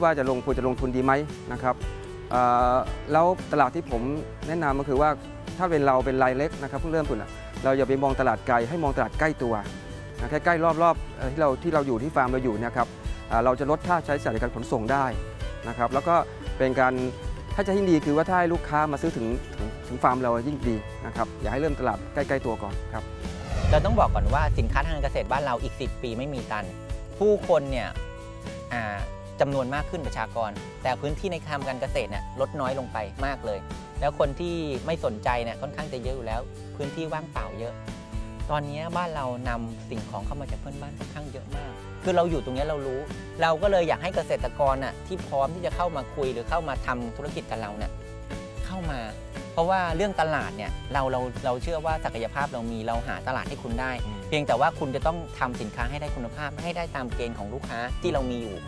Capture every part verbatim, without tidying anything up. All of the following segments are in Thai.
ว่าจะลงควรจะลงทุนดีไหมนะครับแล้วตลาดที่ผมแนะนำก็คือว่าถ้าเป็นเราเป็นรายเล็กนะครับเพิ่งเริ่มต้นเราอย่าไปมองตลาดไกลให้มองตลาดใกล้ตัวใกล้ๆรอบๆที่เราที่เราอยู่ที่ฟาร์มเราอยู่นะครับเราจะลดค่าใช้จ่ายในการขนส่งได้นะครับแล้วก็เป็นการถ้าจะยิ่งดีคือว่าถ้าให้ลูกค้ามาซื้อถึงถึงถึงฟาร์มเรายิ่งดีนะครับอย่าให้เริ่มตลาดใกล้ๆตัวก่อนครับเราต้องบอกก่อนว่าสินค้าทางการเกษตรบ้านเราอีกสิบปีไม่มีตันผู้คนเนี่ยจำนวนมากขึ้นประชากรแต่พื้นที่ในทำการเกษตรเนี่ยลดน้อยลงไปมากเลยแล้วคนที่ไม่สนใจเนี่ยค่อนข้างจะเยอะอยู่แล้วพื้นที่ว่างเปล่าเยอะตอนนี้บ้านเรานำสิ่งของเข้ามาจากเพื่อนบ้านค่อนข้างเยอะมากคือเราอยู่ตรงนี้เรารู้เราก็เลยอยากให้เกษตรกรน่ะที่พร้อมที่จะเข้ามาคุยหรือเข้ามาทำธุรกิจกับเราเนี่ยเข้ามาเพราะว่าเรื่องตลาดเนี่ยเราเราเราเชื่อว่าศักยภาพเรามีเราหาตลาดให้คุณได้เพียงแต่ว่าคุณจะต้องทำสินค้าให้ได้คุณภาพให้ได้ตามเกณฑ์ของลูกค้าที่เรามีอยู่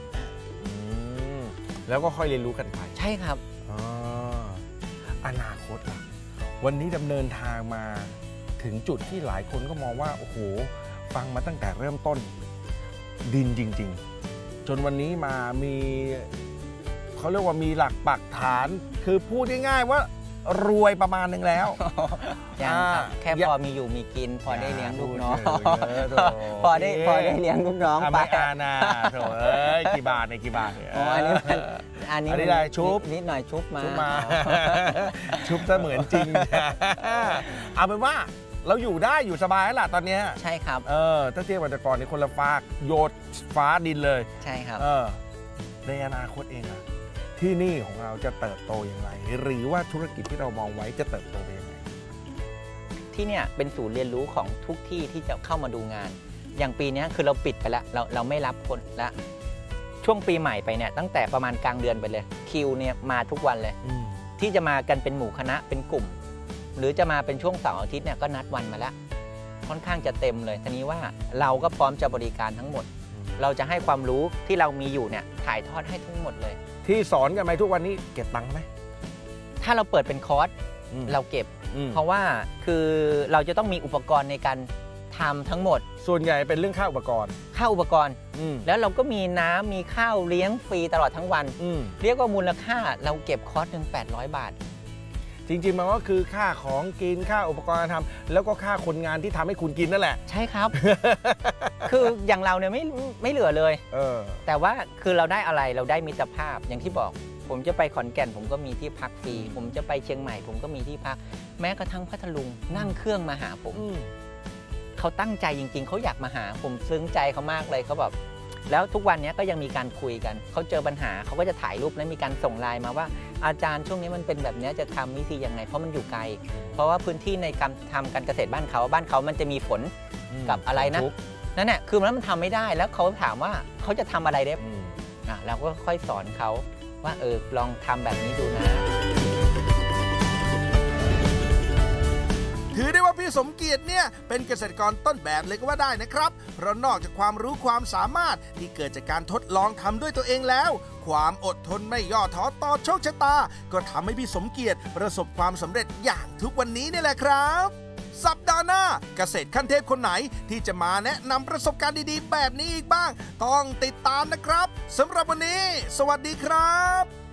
แล้วก็ค่อยเรียนรู้กันไปใช่ครับอนาคตล่ะวันนี้ดำเนินทางมาถึงจุดที่หลายคนก็มองว่าโอ้โหฟังมาตั้งแต่เริ่มต้นดินจริงๆจนวันนี้มามีเขาเรียกว่ามีหลักปักฐานคือพูดง่ายๆว่ารวยประมาณหนึ่งแล้วยังครับแค่พอมีอยู่มีกินพอได้เลี้ยงลูกน้องพอได้พอได้เลี้ยงลูกน้องไปอาณาโถเอ้ยกี่บาทในกี่บาทอ๋ออันนี้อันนี้ได้ชุบนิดหน่อยชุบมาชุบมาชุบเสมือนจริงเอาเป็นว่าเราอยู่ได้อยู่สบายแล้วล่ะตอนนี้ใช่ครับเออถ้าเทียบกับแต่ก่อนนี่คนละฟากโยดฟ้าดินเลยใช่ครับเออในอนาคตเองอะที่นี่ของเราจะเติบโตอย่างไรหรือว่าธุรกิจที่เรามองไว้จะเติบโตไปยังไงที่เนี่ยเป็นศูนย์เรียนรู้ของทุกที่ที่จะเข้ามาดูงานอย่างปีนี้คือเราปิดไปแล้วเราเราไม่รับคนละช่วงปีใหม่ไปเนี่ยตั้งแต่ประมาณกลางเดือนไปเลยคิวเนี่ยมาทุกวันเลยที่จะมากันเป็นหมู่คณะเป็นกลุ่มหรือจะมาเป็นช่วงเสาร์อาทิตย์เนี่ยก็นัดวันมาแล้วค่อนข้างจะเต็มเลยทีนี้ว่าเราก็พร้อมจะบริการทั้งหมดเราจะให้ความรู้ที่เรามีอยู่เนี่ยถ่ายทอดให้ทั้งหมดเลยที่สอนกันไหมทุกวันนี้เก็บตังค์ไหมถ้าเราเปิดเป็นคอร์สเราเก็บเพราะว่าคือเราจะต้องมีอุปกรณ์ในการทำทั้งหมดส่วนใหญ่เป็นเรื่องค่าอุปกรณ์ค่าอุปกรณ์แล้วเราก็มีน้ำมีข้าวเลี้ยงฟรีตลอดทั้งวันเรียกว่ามูลค่าเราเก็บคอร์สหนึ่งแปดร้อยบาทจริงๆมันก็คือค่าของกินค่าอุปกรณ์ทำแล้วก็ค่าคนงานที่ทำให้คุณกินนั่นแหละใช่ครับคืออย่างเราเนี่ยไม่ไม่เหลือเลยเออแต่ว่าคือเราได้อะไรเราได้มิตรภาพอย่างที่บอกผมจะไปขอนแก่นผมก็มีที่พักฟรีผมจะไปเชียงใหม่ผมก็มีที่พักแม้กระทั่งพัทลุงนั่งเครื่องมาหาผมเขาตั้งใจจริงๆเขาอยากมาหาผมซึ้งใจเขามากเลยเขาแบบแล้วทุกวันนี้ก็ยังมีการคุยกันเขาเจอปัญหาเขาก็จะถ่ายรูปและมีการส่งไลน์มาว่าอาจารย์ช่วงนี้มันเป็นแบบนี้จะทำวิธียังไงเพราะมันอยู่ไกลเพราะว่าพื้นที่ในการทำการเกษตรบ้านเขาบ้านเขามันจะมีฝนกับอะไรนะนั่นแหละคือมันทำไม่ได้แล้วเขาถามว่าเขาจะทำอะไรได้อ่ะเราก็ค่อยสอนเขาว่าเออลองทำแบบนี้ดูนะถือได้ว่าพี่สมเกียรติเนี่ยเป็นเกษตรกรต้นแบบเลยก็ว่าได้นะครับเพราะนอกจากความรู้ความสามารถที่เกิดจากการทดลองทำด้วยตัวเองแล้วความอดทนไม่ย่อท้อต่อโชคชะตาก็ทำให้พี่สมเกียรติประสบความสำเร็จอย่างทุกวันนี้นี่แหละครับสัปดาห์หน้าเกษตรขั้นเทพคนไหนที่จะมาแนะนำประสบการณ์ดีๆแบบนี้อีกบ้างต้องติดตามนะครับสำหรับวันนี้สวัสดีครับ